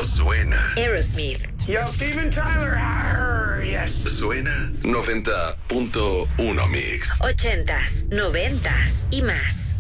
no suena. Aerosmith. Yo, Steven Tyler. Arr, yes. Suena 90.1 Mix. 80s, 90s y más.